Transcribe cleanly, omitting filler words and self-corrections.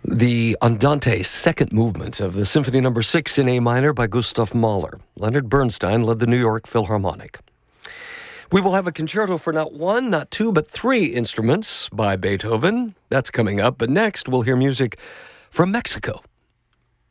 The Andante second movement of the Symphony No. 6 in A minor by Gustav Mahler. Leonard Bernstein led the New York Philharmonic. We will have a concerto for not one, not two, but three instruments by Beethoven. That's coming up, but next we'll hear music from Mexico.